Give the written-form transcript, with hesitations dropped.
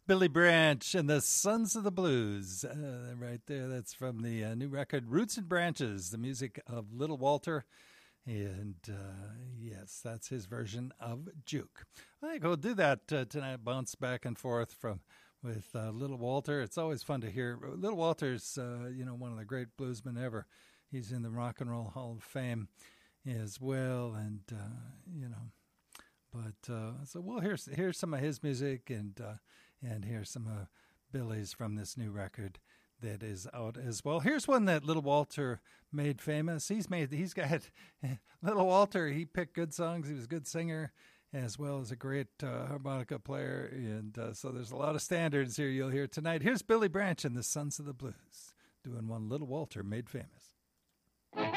Billy Branch and the Sons of the Blues. Right there, that's from the new record, Roots and Branches, the music of Little Walter. And yes, that's his version of Juke. I think we'll do that tonight, bounce back and forth with Little Walter. It's always fun to hear. Little Walter's, one of the great bluesmen ever. He's in the Rock and Roll Hall of Fame as well, and so we'll hear some of his music and hear some of Billy's from this new record that is out as well. Here's one that Little Walter made famous. He's got Little Walter. He picked good songs. He was a good singer as well as a great harmonica player, and so there's a lot of standards here you'll hear tonight. Here's Billy Branch and the Sons of the Blues doing one Little Walter made famous.